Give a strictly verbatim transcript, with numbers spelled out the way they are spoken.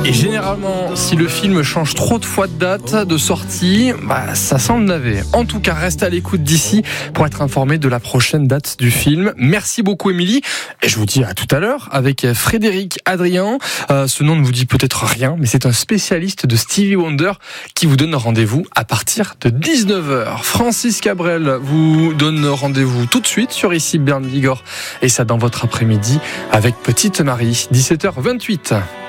Et généralement, si le film change trop de fois de date de sortie, bah, ça sent le navet. En tout cas, reste à l'écoute d'ici pour être informé de la prochaine date du film. Merci beaucoup, Émilie. Et je vous dis à tout à l'heure avec Frédéric Adrien. Euh, ce nom ne vous dit peut-être rien, mais c'est un spécialiste de Stevie Wonder qui vous donne rendez-vous à partir de dix-neuf heures. Francis Cabrel vous donne rendez-vous tout de suite sur Ici Bern Bigorre et ça dans votre après-midi avec Petite Marie, dix-sept heures vingt-huit.